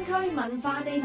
灣區文化地圖。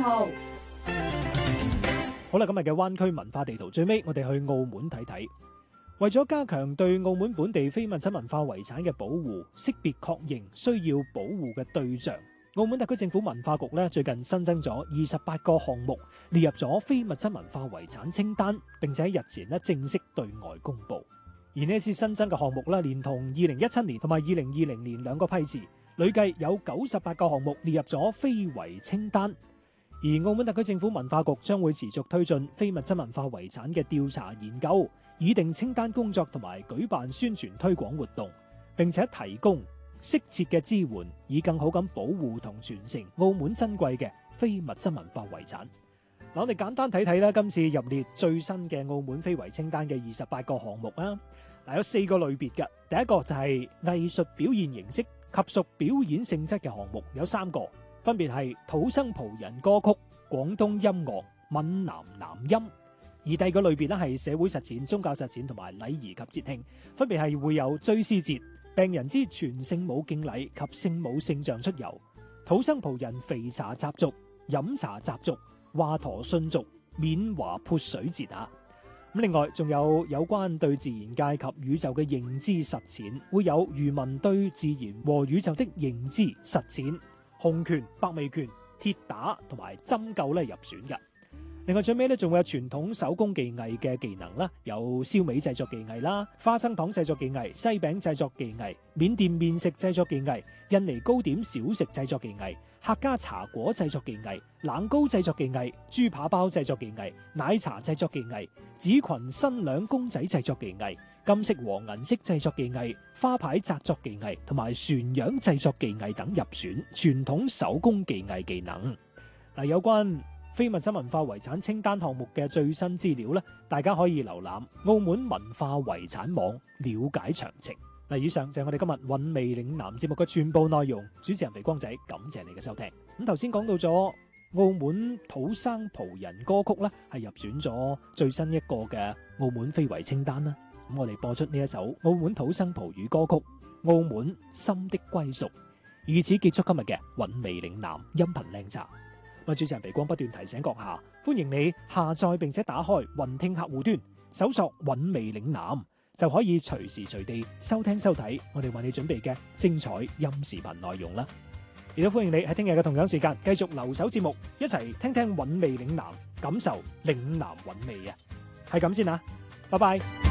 好啦，今日嘅灣區文化地圖最尾，我哋去澳門睇睇。為咗加強對澳門本地非物質文化遺產嘅保護，識別確認需要保護嘅對象，澳門特區政府文化局最近新增咗28個項目，列入咗非物質文化遺產清單，並且喺日前正式對外公布。而呢次新增嘅項目連同2017年同埋2020年兩個批次，累計有98個項目列入咗非遺清單。而澳門特區政府文化局將會持續推進非物質文化遺產嘅調查研究、擬定清單工作同埋舉辦宣傳推廣活動，並且提供適切嘅支援，以更好咁保護同傳承澳門珍貴嘅非物質文化遺產。我哋簡單睇睇今次入列最新嘅澳門非遺清單嘅28個項目啊。有4個類別嘅，第一個就係藝術表現形式及屬表演性質嘅項目，有3個，分別係土生葡人歌曲、廣東音樂、閩南南音。而第二個類別係社會實踐、宗教實踐同埋禮儀及節慶，分別係會有追思節、病人之全聖母敬禮及聖母聖像出遊、土生葡人肥茶習俗、飲茶習俗、華佗信俗、緬華潑水節啊。另外仲有關對自然界及宇宙嘅認知實踐，會有漁民對自然和宇宙的認知實踐、洪拳、百媚拳、鐵打同埋針灸入選嘅。另外最尾仲會有傳統手工技藝嘅技能啦，有燒味製作技藝啦、花生糖製作技藝、西餅製作技藝、緬甸麵食製作技藝、印尼糕點小食製作技藝、客家茶果製作技藝、冷糕製作技藝、豬扒包製作技藝、奶茶製作技藝、紫裙新娘公仔製作技藝、金色和銀色製作技藝、花牌紮作技藝同埋船樣製作技藝等入選傳統手工技藝技能。有關非物質文化遺產清單項目嘅最新資料大家可以瀏覽澳門文化遺產網了解詳情。以上就係我哋今日韻味嶺南節目嘅全部內容。主持人肥光仔，感謝你嘅收聽。咁頭先講到咗澳門土生葡人歌曲係入選咗最新一個嘅澳門非遺清單啦。咁我哋播出呢一首澳門土生葡語歌曲《澳門心的歸屬》，以此結束今日嘅韻味嶺南音頻靚茶。主持人肥光不斷提醒閣下，歡迎你下載並且打開雲聽客戶端，搜索韻味嶺南，就可以隨時隨地收聽收睇我哋為你準備嘅精彩音視頻內容啦。亦都歡迎你喺聽日嘅同樣時間繼續留守節目，一齊聽聽韻味嶺南，感受嶺南韻味啊！係咁先啦，拜拜。